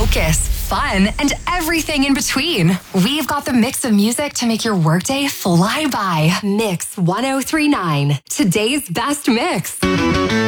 focus, fun, and everything in between. We've got the mix of music to make your workday fly by. Mix 1039, today's best mix.